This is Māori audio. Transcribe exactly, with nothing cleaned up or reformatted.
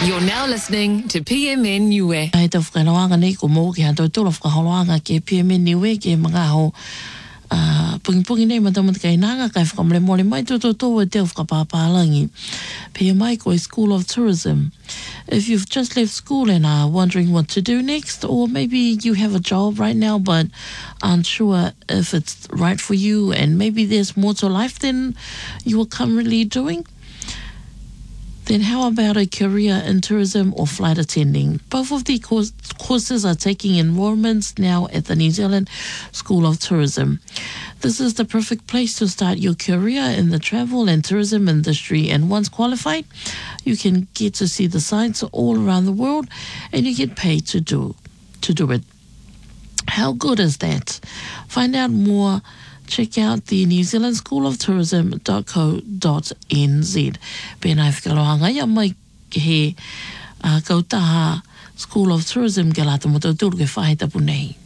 You're now listening to P M N Niue. Ai te whakanoanga nei ko mō ki hato tōla whakaholoanga ke P M N Niue ke mga ho uh, pungi pungi nei matamata kai nanga kai whakamole mole mai tō tō tō e te whakapāpālangi. P M I ko School of Tourism. If you've just left school and are wondering what to do next, or maybe you have a job right now but aren't sure if it's right for you and maybe there's more to life than you are currently doing, then how about a career in tourism or flight attending? Both of the course, courses are taking enrollments now at the New Zealand School of Tourism. This is the perfect place to start your career in the travel and tourism industry, and once qualified, you can get to see the sights all around the world and you get paid to do, to do it. How good is that? Find out more. Check out the New Zealand School of Tourism dot co dot n z. Pēnā whakarohanga ia mai he uh, kautaha School of Tourism ke lata mo tau tūru ke whahitapu nei.